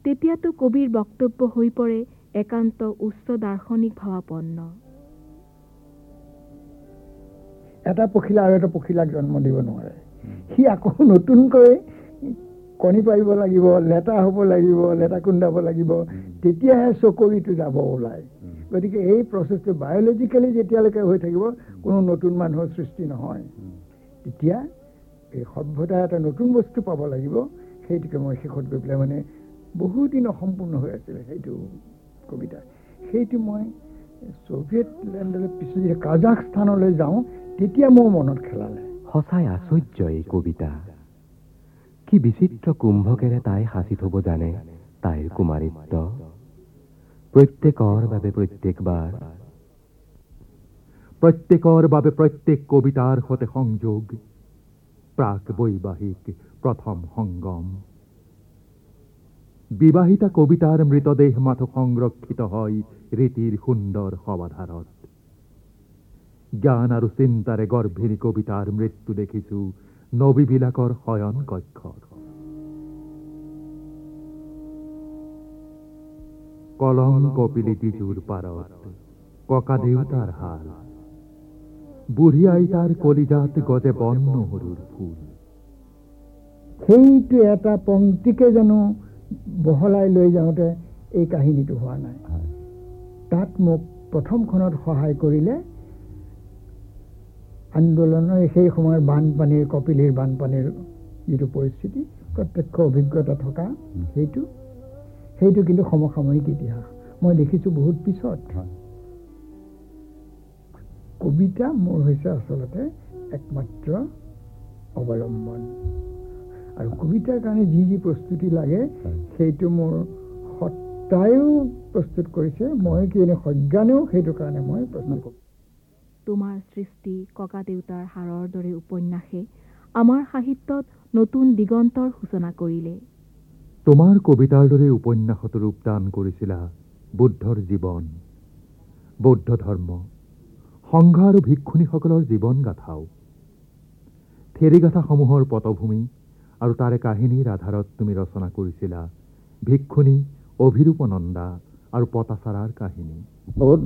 তেতিয়াতো কবিৰ বক্তব্য হৈ পৰে একান্ত উচ্চ দাৰ্শনিক ভাৱাপন্ন। এটা পখিলা আৰু এটা পখিলাক জন্ম দিব নোৱাৰে। সি আকৌ নতুনকৈ কণী পাৰিব লাগিব, লেটা হ'ব লাগিব, লেটা কুন্দাব লাগিব, তেতিয়াহে চকৰিটো যাব ওলাই। গতিকে এই প্ৰচেছটো বায়'লজিকেলি যেতিয়ালৈকে হৈ থাকিব কোনো নতুন মানুহৰ সৃষ্টি নহয়। তেতিয়া এই সভ্যতা এটা নতুন বস্তু পাব লাগিব। সেইটোকে মই শেষত গৈ পেলাই মানে বহুত দিন অসম্পূৰ্ণ হৈ আছিলে সেইটো কবিতা। সেইটো মই ছ'ভিয়েট লেণ্ডলৈ পিছত যেতিয়া কাজাখস্তানলৈ যাওঁ তেতিয়া মোৰ মনত খেলালে। সঁচাই আশ্চৰ্য এই কবিতা। কি বিচিত্ৰ কুম্ভকেৰে তাই সাঁচি থব জানে তাইৰ কুমাৰিত্ব। প্ৰত্যেকৰ বাবে প্ৰত্যেকবাৰ, প্ৰত্যেকৰ বাবে প্ৰত্যেক কবিতাৰ সৈতে সংযোগ, প্ৰাক বৈবাহিক প্ৰথম সংগম। বিবাহিতা কবিতাৰ মৃতদেহ মাথো সংৰক্ষিত হয় ৰীতিৰ সুন্দৰ সমাধাৰত। জ্ঞান আৰু চিন্তাৰে গৰ্ভিণী কবিতাৰ মৃত্যু দেখিছো নবীবিলাকৰ শয়ন কক্ষত। কলংক পিলিতি জুৰ পাৰত ককা দেউতাৰ হাল, বুঢ়ী আইতাৰ কলিজাত গজে বন নহৰুৰ ফুল। সেইটো এটা পংক্তিকে জানো বহলাই লৈ যাওঁতে এই কাহিনীটো হোৱা নাই। তাত মোক প্ৰথমখনত সহায় কৰিলে আন্দোলনৰ সেই সময়ৰ বানপানীৰ, কপিলীৰ বানপানীৰ যিটো পৰিস্থিতি, প্ৰত্যক্ষ অভিজ্ঞতা থকা সেইটো কিন্তু সমসাময়িক ইতিহাস। মই দেখিছোঁ বহুত পিছত। কবিতা মোৰ হৈছে আচলতে একমাত্ৰ অৱলম্বন, আৰু কবিতাৰ কাৰণে যি যি প্ৰস্তুতি লাগে সেইটো মোৰ সত্তায়ো প্ৰস্তুত কৰিছে, মই কি এনে সজ্ঞানেও সেইটো কাৰণে মই প্ৰস্তুত কৰোঁ। তোমাৰ সৃষ্টি ককা দেউতাৰ হাৰৰ দৰে উপন্যাসে আমাৰ সাহিত্যত নতুন দিগন্তৰ সূচনা কৰিলে। তোমাৰ কবিতাৰ দৰে উপন্যাসত ৰূপদান কৰিছিলা বুদ্ধৰ জীৱন, বৌদ্ধ ধৰ্ম, সংঘ আৰু ভিক্ষুণীসকলৰ জীৱন গাথাও। থেৰিগাথাসমূহৰ পটভূমি আৰু তাৰে কাহিনীৰ আধাৰত তুমি ৰচনা কৰিছিলা ভিক্ষুণী, অভিৰূপনন্দা আৰু পটাচাৰাৰ কাহিনী। বহুত